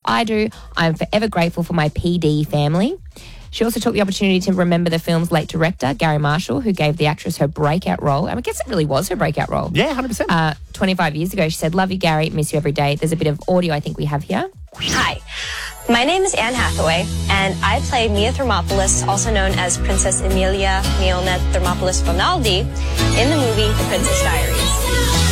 I do. I'm forever grateful for my PD family. She also took the opportunity to remember the film's late director, Gary Marshall, who gave the actress her breakout role. And I guess it really was her breakout role. Yeah, 100%. 25 years ago, she said, love you, Gary, miss you every day. There's a bit of audio I think we have here. Hi, my name is Anne Hathaway, and I play Mia Thermopolis, also known as Princess Emilia Mionette Thermopolis Rinaldi, in the movie The Princess Diaries.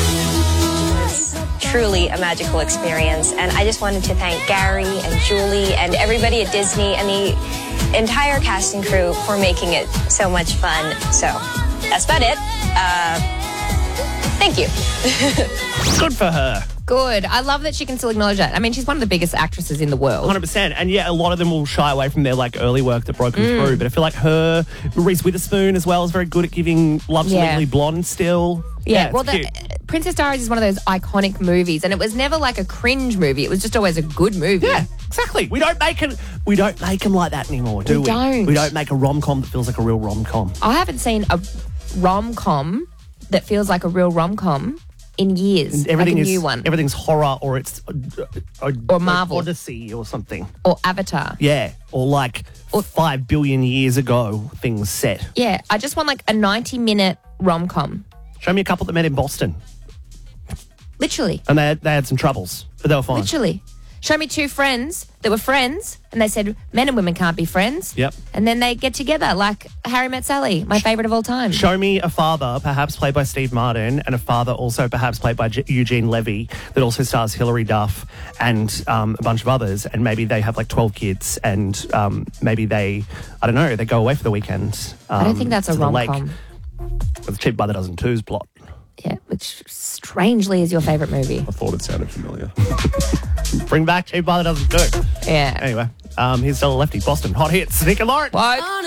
It's truly a magical experience, and I just wanted to thank Gary and Julie and everybody at Disney and the entire cast and crew for making it so much fun. So that's about it. Thank you. Good for her. Good. I love that she can still acknowledge that. I mean, she's one of the biggest actresses in the world. 100%. And yeah, a lot of them will shy away from their early work that broke them through. But I feel like Reese Witherspoon as well is very good at giving Love to Legally Blonde still. Yeah, well, cute. Princess Diaries is one of those iconic movies, and it was never like a cringe movie. It was just always a good movie. Yeah, exactly. We don't make them like that anymore, do we? Don't. We don't make a rom-com that feels like a real rom-com. I haven't seen a rom-com that feels like a real rom-com in years. Everything like a is new one. Everything's horror, or it's or Marvel, Odyssey, or something, or Avatar. Yeah, or 5 billion years ago things set. Yeah, I just want like a 90-minute rom-com. Show me a couple that met in Boston. Literally. And they had some troubles, but they were fine. Literally. Show me two friends that were friends, and they said men and women can't be friends. Yep. And then they get together, like Harry Met Sally, my favourite of all time. Show me a father, perhaps played by Steve Martin, and a father also perhaps played by Eugene Levy, that also stars Hilary Duff and a bunch of others, and maybe they have 12 kids, and maybe they go away for the weekend. I don't think that's a rom-com. It's Cheap by the Dozen 2's plot. Yeah, which strangely is your favourite movie. I thought it sounded familiar. Bring back Cheap by the Dozen 2. Yeah. Anyway, here's Stella Lefty, Boston. Hot hits, Nick and Lauren. What?